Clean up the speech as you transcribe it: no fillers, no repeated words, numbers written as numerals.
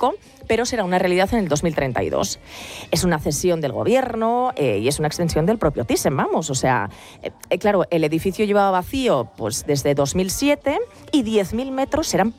poco, pero será una realidad en el 2032. Es una cesión del gobierno y es una extensión del propio Thyssen, vamos. O sea, claro, el edificio llevaba vacío pues desde 2007 y 10.000 metros serán